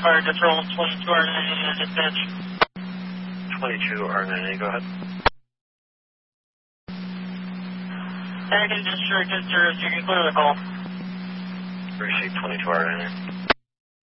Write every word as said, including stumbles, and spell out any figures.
Fire Control, twenty-two R nine A, dispatch. twenty-two R nine A, go ahead. Package District is yours, you can clear the call. Receive twenty-two R nine A.